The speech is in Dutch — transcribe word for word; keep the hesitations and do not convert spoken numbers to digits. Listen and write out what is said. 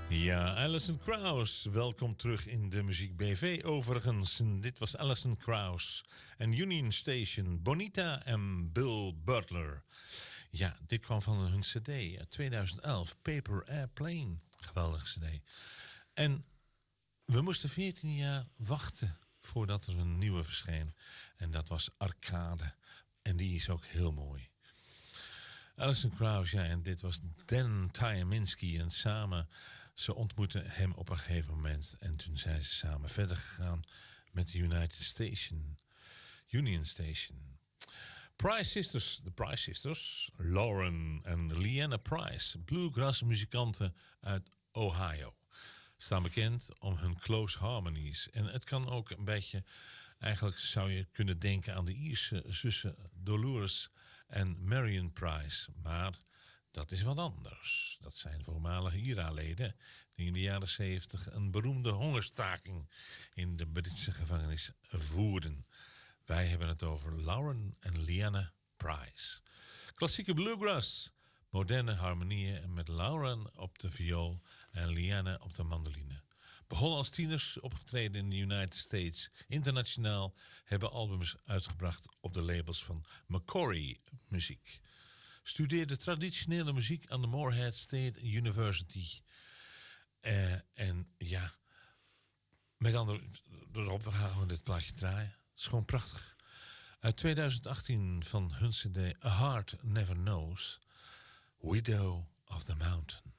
Ja, Alison Krauss. Welkom terug in de Muziek B V overigens. En dit was Alison Krauss en Union Station, Bonita en Bill Butler. Ja, dit kwam van hun cd uit tweeduizend elf, Paper Airplane. Geweldige cd. En we moesten veertien jaar wachten voordat er een nieuwe verscheen. En dat was Arcade. En die is ook heel mooi. Alison Krauss, ja, en dit was Dan Tyminski. En samen, ze ontmoetten hem op een gegeven moment. En toen zijn ze samen verder gegaan met de United Station. Union Station. Price Sisters, de Price Sisters, Lauren en Leanna Price, bluegrass muzikanten uit Ohio. Staan bekend om hun close harmonies. En het kan ook een beetje, eigenlijk zou je kunnen denken aan de Ierse zussen Dolores en Marion Price. Maar dat is wat anders. Dat zijn voormalige I R A-leden die in de jaren zeventig een beroemde hongerstaking in de Britse gevangenis voerden. Wij hebben het over Lauren en Leanna Price. Klassieke bluegrass, moderne harmonieën met Lauren op de viool en Leanna op de mandoline. Begon als tieners, opgetreden in de United States. Internationaal hebben albums uitgebracht op de labels van McCory Muziek. Studeerde traditionele muziek aan de Morehead State University. Uh, en ja, met andere erop, we gaan gewoon dit plaatje draaien. Het is gewoon prachtig. Uit tweeduizend achttien van hun cd A Heart Never Knows, Widow of the Mountain.